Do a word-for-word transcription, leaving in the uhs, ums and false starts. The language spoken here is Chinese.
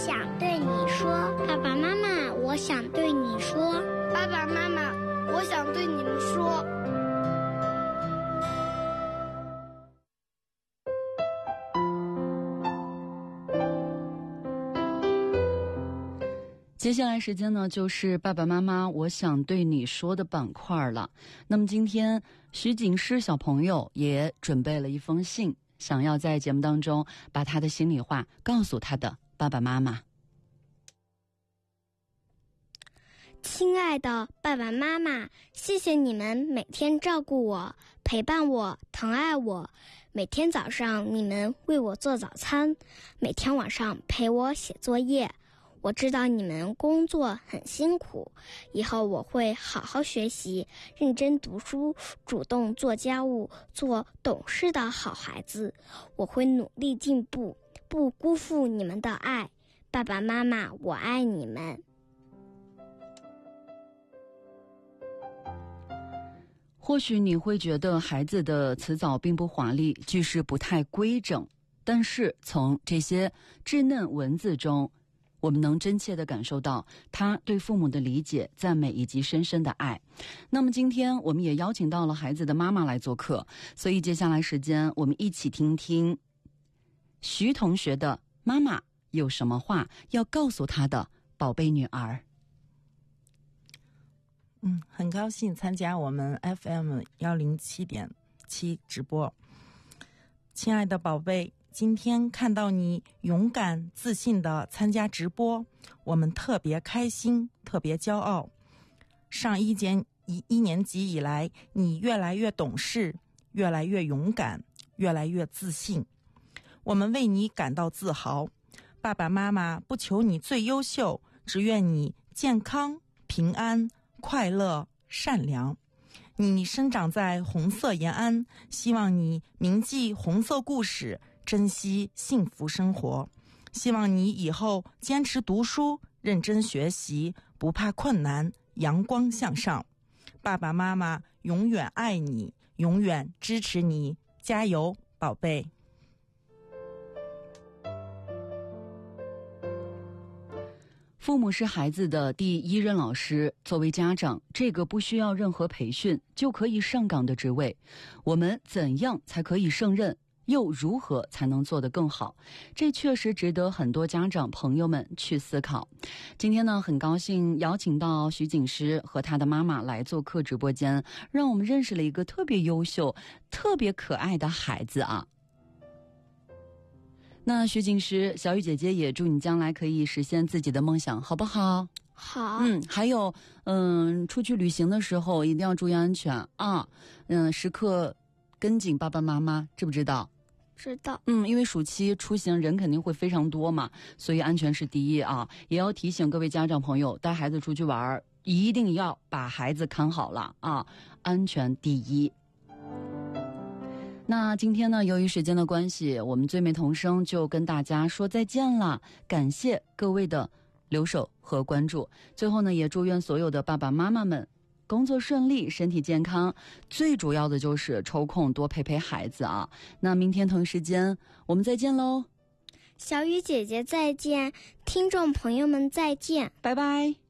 想对你说。爸爸妈妈，我想对你说。 爸爸妈妈，我想对你们说。 接下来时间呢，就是爸爸妈妈我想对你说的板块了。那么今天徐景诗小朋友也准备了一封信，想要在节目当中把他的心里话告诉他的爸爸妈妈。 亲爱的爸爸妈妈，谢谢你们每天照顾我，陪伴我，疼爱我。每天早上你们为我做早餐，每天晚上陪我写作业。我知道你们工作很辛苦，以后我会好好学习，认真读书，主动做家务，做懂事的好孩子。我会努力进步，不辜负你们的爱。爸爸妈妈，我爱你们。 或许你会觉得孩子的词藻并不华丽，句式不太规整，但是从这些稚嫩文字中，我们能真切地感受到他对父母的理解、赞美以及深深的爱。那么今天我们也邀请到了孩子的妈妈来做客，所以接下来时间我们一起听听徐同学的妈妈有什么话要告诉他的宝贝女儿。 嗯，很高兴参加我们 F M 一零七点七直播。亲爱的宝贝，今天看到你勇敢自信地参加直播，我们特别开心，特别骄傲。上一年一一年级以来，你越来越懂事，越来越勇敢，越来越自信，我们为你感到自豪。爸爸妈妈不求你最优秀，只愿你健康、平安、快乐、善良。你生长在红色延安，希望你铭记红色故事，珍惜幸福生活。希望你以后坚持读书，认真学习，不怕困难，阳光向上。爸爸妈妈永远爱你，永远支持你，加油，宝贝。 父母是孩子的第一任老师，作为家长，这个不需要任何培训就可以上岗的职位，我们怎样才可以胜任？又如何才能做得更好？这确实值得很多家长朋友们去思考。今天呢，很高兴邀请到徐景诗和他的妈妈来做客直播间，让我们认识了一个特别优秀、特别可爱的孩子啊。那徐景诗，小雨姐姐也祝你将来可以实现自己的梦想，好不好？ 好。 嗯，还有，嗯，出去旅行的时候一定要注意安全啊，嗯，时刻跟紧爸爸妈妈，知不知道？ 知道。 嗯，因为暑期出行人肯定会非常多嘛，所以安全是第一啊。也要提醒各位家长朋友，带孩子出去玩，一定要把孩子看好了啊，安全第一。那今天呢，由于时间的关系，我们最美童声就跟大家说再见了，感谢各位的留守和关注。最后呢，也祝愿所有的爸爸妈妈们工作顺利，身体健康，最主要的就是抽空多陪陪孩子啊。那明天同一时间我们再见喽， 小雨姐姐再见，听众朋友们再见， 拜拜。